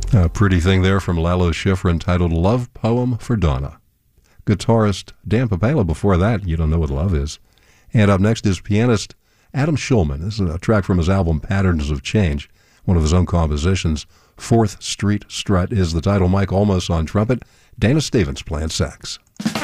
A pretty thing there from Lalo Schifrin entitled Love Poem for Donna. Guitarist Dan Papala before that, You Don't Know What Love Is. And up next is pianist Adam Shulman. This is a track from his album Patterns of Change, one of his own compositions. 4th Street Strut is the title. Mike Olmos on trumpet, Dana Stevens playing sax.